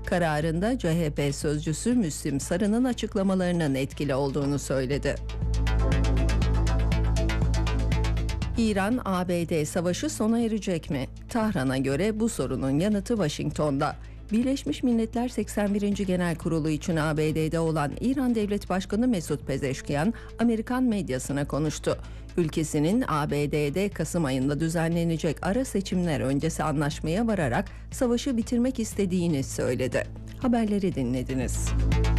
Kararında CHP sözcüsü Müslim Sarı'nın açıklamalarının etkili olduğunu söyledi. İran-ABD savaşı sona erecek mi? Tahran'a göre bu sorunun yanıtı Washington'da. Birleşmiş Milletler 81. Genel Kurulu için ABD'de olan İran Devlet Başkanı Mesut Pezeşkiyan, Amerikan medyasına konuştu. Ülkesinin ABD'de Kasım ayında düzenlenecek ara seçimler öncesi anlaşmaya vararak savaşı bitirmek istediğini söyledi. Haberleri dinlediniz.